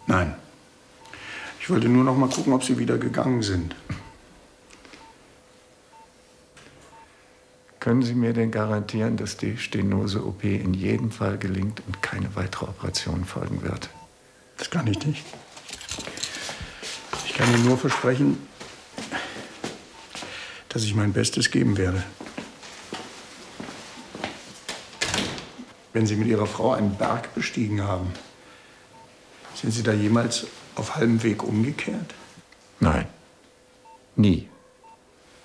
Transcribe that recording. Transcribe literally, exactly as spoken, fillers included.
Nein. Ich wollte nur noch mal gucken, ob Sie wieder gegangen sind. Können Sie mir denn garantieren, dass die Stenose-O P in jedem Fall gelingt und keine weitere Operation folgen wird? Das kann ich nicht. Ich kann Ihnen nur versprechen, dass ich mein Bestes geben werde. Wenn Sie mit Ihrer Frau einen Berg bestiegen haben, sind Sie da jemals auf halbem Weg umgekehrt? Nein, nie.